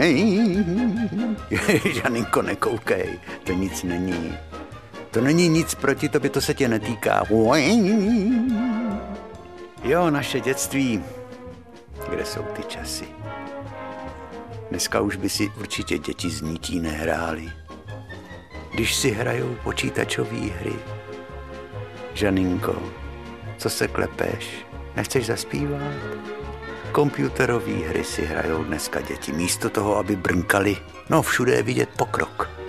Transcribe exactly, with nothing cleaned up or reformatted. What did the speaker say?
Žaninko, nekoukej, to nic není. To není nic proti tobě, to se tě netýká. Jo, naše dětství, kde jsou ty časy? Dneska už by si určitě děti z nití nehrály. Když si hrajou počítačové hry. Žaninko, co se klepeš? Nechceš zaspívat? Komputerové hry si hrajou dneska děti. Místo toho, aby brnkali, no všude je vidět pokrok.